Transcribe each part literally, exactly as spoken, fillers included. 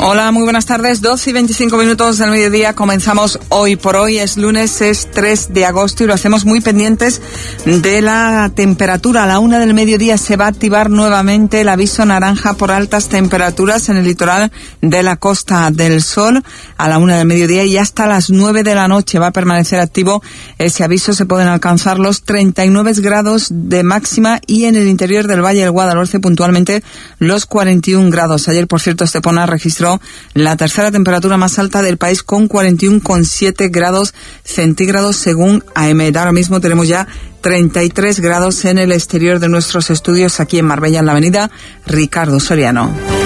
Hola, muy buenas tardes. doce y veinticinco minutos del mediodía. Comenzamos hoy por hoy. Es lunes, es tres de agosto y lo hacemos muy pendientes de la temperatura. A la una del mediodía se va a activar nuevamente el aviso naranja por altas temperaturas en el litoral de la Costa del Sol. A la una del mediodía y hasta las nueve de la noche va a permanecer activo ese aviso. Se pueden alcanzar los treinta y nueve grados de máxima y en el interior del Valle del Guadalhorce puntualmente los cuarenta y un grados. Ayer, por cierto, Estepona registró la tercera temperatura más alta del país con cuarenta y uno coma siete grados centígrados según A E M E D. Ahora mismo tenemos ya treinta y tres grados en el exterior de nuestros estudios aquí en Marbella, en la avenida Ricardo Soriano.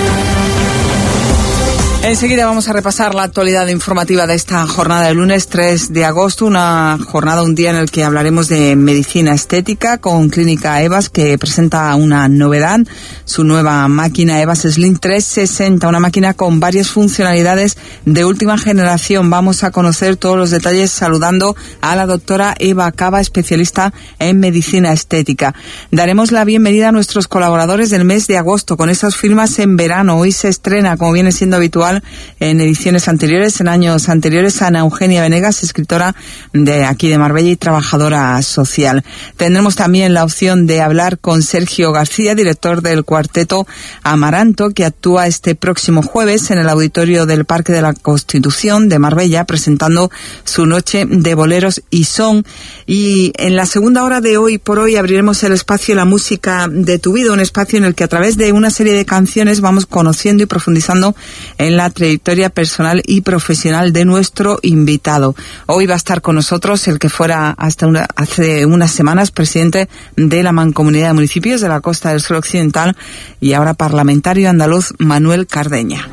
Enseguida vamos a repasar la actualidad informativa de esta jornada de lunes tres de agosto, una jornada, un día en el que hablaremos de medicina estética con Clínica Evas, que presenta una novedad, su nueva máquina Evas Slim trescientos sesenta, una máquina con varias funcionalidades de última generación. Vamos a conocer todos los detalles saludando a la doctora Eva Cava, especialista en medicina estética. Daremos la bienvenida a nuestros colaboradores del mes de agosto con esas firmas en verano. Hoy se estrena, como viene siendo habitual en ediciones anteriores, en años anteriores, Ana Eugenia Venegas, escritora de aquí de Marbella y trabajadora social. Tendremos también la opción de hablar con Sergio García, director del Cuarteto Amaranto, que actúa este próximo jueves en el auditorio del Parque de la Constitución de Marbella, presentando su noche de boleros y son. Y en la segunda hora de hoy por hoy abriremos el espacio La Música de tu Vida, un espacio en el que a través de una serie de canciones vamos conociendo y profundizando en la trayectoria personal y profesional de nuestro invitado. Hoy va a estar con nosotros el que fuera hasta una, hace unas semanas presidente de la Mancomunidad de Municipios de la Costa del Sol Occidental y ahora parlamentario andaluz, Manuel Cardeña.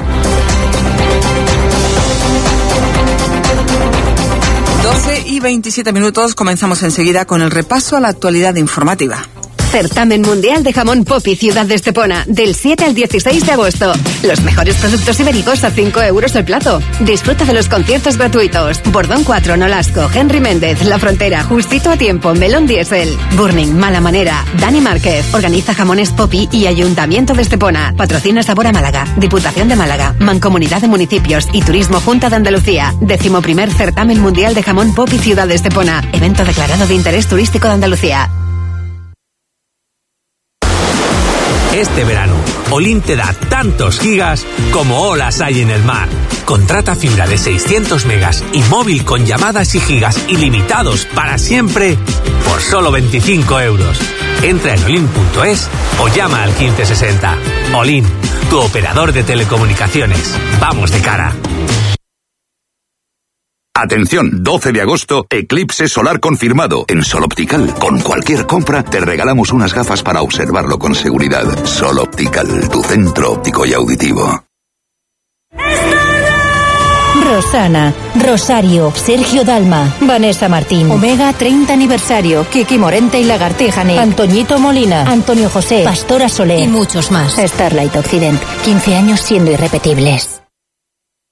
doce y veintisiete minutos, comenzamos enseguida con el repaso a la actualidad informativa. Certamen Mundial de Jamón Popi Ciudad de Estepona, del siete al dieciséis de agosto. Los mejores productos ibéricos a cinco euros el plato. Disfruta de los conciertos gratuitos. Bordón cuatro, Nolasco, Henry Méndez, La Frontera, Justito a Tiempo, Melón Diesel, Burning, Mala Manera, Dani Márquez. Organiza Jamones Popi y Ayuntamiento de Estepona. Patrocina Sabor a Málaga, Diputación de Málaga, Mancomunidad de Municipios y Turismo Junta de Andalucía. Décimo primer Certamen Mundial de Jamón Popi Ciudad de Estepona. Evento declarado de interés turístico de Andalucía. Este verano, Olin te da tantos gigas como olas hay en el mar. Contrata fibra de seiscientos megas y móvil con llamadas y gigas ilimitados para siempre por solo veinticinco euros. Entra en olin punto es o llama al quince sesenta. Olin, tu operador de telecomunicaciones. Vamos de cara. Atención, doce de agosto, eclipse solar confirmado en Sol Optical. Con cualquier compra te regalamos unas gafas para observarlo con seguridad. Sol Optical, tu centro óptico y auditivo. Rosana, Rosario, Sergio Dalma, Vanessa Martín, Omega treinta aniversario, Kiki Morente y Lagartijane, Antoñito Molina, Antonio José, Pastora Soler y muchos más. Starlight Occident, quince años siendo irrepetibles.